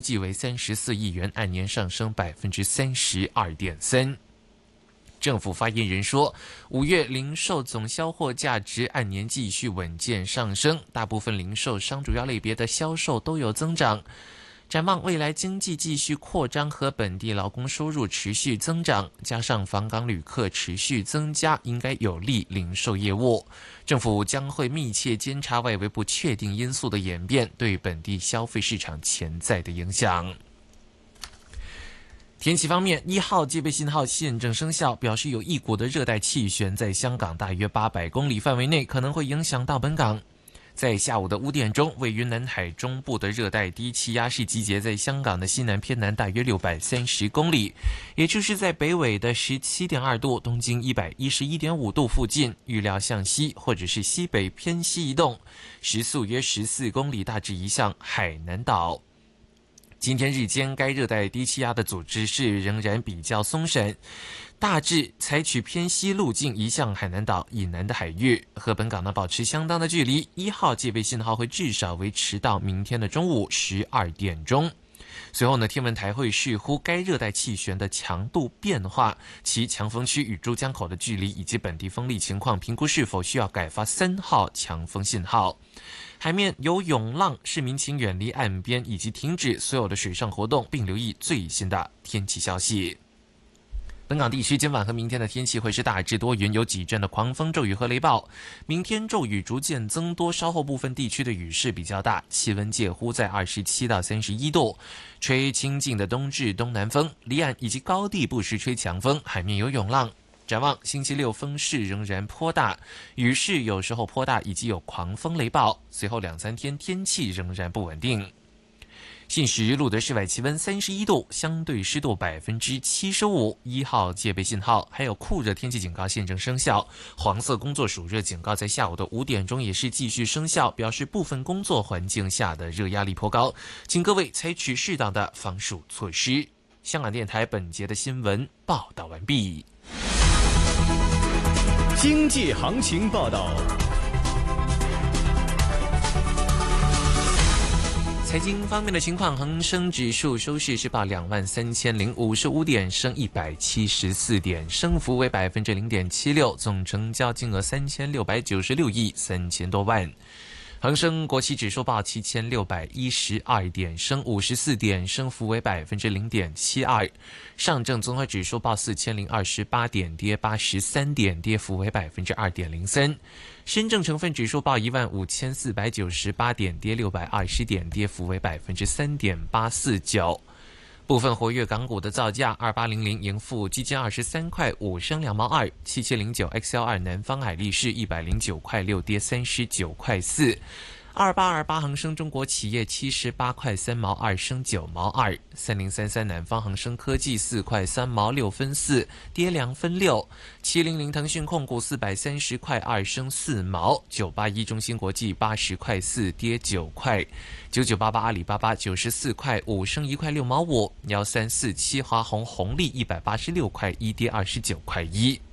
计为34亿元，按年上升32.3%。政府发言人说，5月零售总销货价值按年继续稳健上升，大部分零售商主要类别的销售都有增长。展望未来经济继续扩张和本地劳工收入持续增长，加上访港旅客持续增加，应该有利零售业务。政府将会密切监察外围不确定因素的演变对本地消费市场潜在的影响。天气方面，1号戒备信号现正生效，表示有一股的热带气旋在香港大约800公里范围内，可能会影响到本港。在下午的5点钟，位于南海中部的热带低气压是集结在香港的西南偏南大约630公里，也就是在北纬的17.2度、东经111.5度附近，预料向西或者是西北偏西移动，时速约14公里，大致移向海南岛。今天日间，该热带低气压的组织是仍然比较松散，大致采取偏西路径移向海南岛以南的海域，和本港呢保持相当的距离。1号戒备信号会至少维持到明天的中午12点钟。随后呢，天文台会视乎该热带气旋的强度变化、其强风区与珠江口的距离以及本地风力情况，评估是否需要改发3号强风信号。海面有涌浪，市民请远离岸边以及停止所有的水上活动，并留意最新的天气消息。本港地区今晚和明天的天气会是大致多云，有几阵的狂风骤雨和雷暴。明天骤雨逐渐增多，稍后部分地区的雨势比较大，气温介乎在27到31度，吹清劲的东至东南风，离岸以及高地不时吹强风，海面有涌浪。展望星期六风势仍然颇大，雨势有时候颇大，以及有狂风雷暴。随后2-3天天气仍然不稳定。现时录得室外气温31度，相对湿度75%。1号戒备信号还有酷热天气警告现正生效，黄色工作暑热警告在下午的5点钟也是继续生效，表示部分工作环境下的热压力颇高，请各位采取适当的防暑措施。香港电台本节的新闻报道完毕。 经济行情报道。 财经方面的情况，恒生指数收市是报23055点，升174点，升幅为0.76%，总成交金额3696亿3000多万。恒生国企指数报7612点，升54点，升幅为0.72%。上证综合指数报4028点，跌83点，跌幅为2.03%。深证成分指数报15498点，跌620点，跌幅为3.849%。部分活跃港股的造价：2800盈富基金23块5升2毛2，7709 XL2 南方海力士109块6跌39块4。2828恒生中国企业78块3毛2升9毛2，3033南方恒生科技4块3毛6分4跌2分6，700腾讯控股430块2升4毛，981中芯国际80块4跌9块，9988阿里巴巴94块5升1块6毛5，1347华虹红利186块1跌29块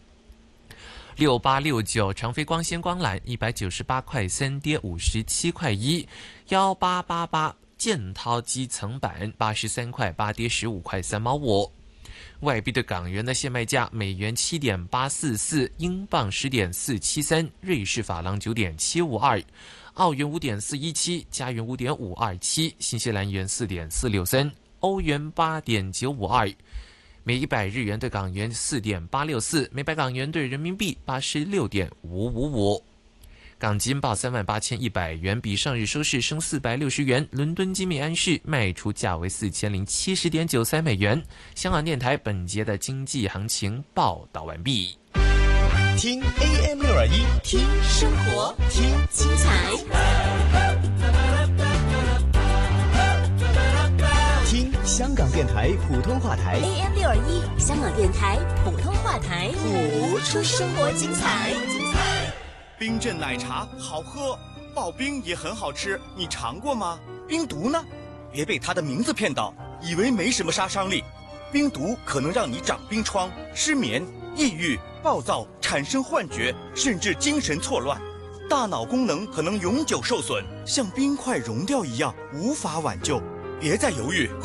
1。6869长飞光纤光缆198块3跌57块1，1888建滔基层板83块8跌15块3毛5。外币对港元的现卖价：美元7.844，英镑10.473，瑞士法郎9.752，澳元5.417，加元5.527，新西兰元4.463，欧元8.952。每100日元对港元4.864，每百港元对人民币86.555。港金报38100元，比上日收市升460元。伦敦金美安士卖出价为4070.93美元。香港电台本节的经济行情报道完毕。 听 AM621， 听生活，听精彩。 听香港电台普通话台 AM621，香港电台普通话台， 谱出生活精彩。 冰镇奶茶好喝，刨冰也很好吃，你尝过吗？冰毒呢？别被它的名字骗到，以为没什么杀伤力。冰毒可能让你长冰疮、失眠、抑郁、暴躁，产生幻觉，甚至精神错乱，大脑功能可能永久受损，像冰块融掉一样，无法挽救。别再犹豫，快